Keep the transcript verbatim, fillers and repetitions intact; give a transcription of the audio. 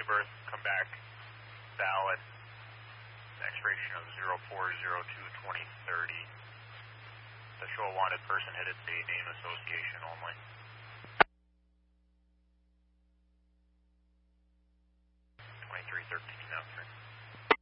of birth, come back valid. Expiration of zero four zero two twenty thirty. The show a wanted person headed to name association only.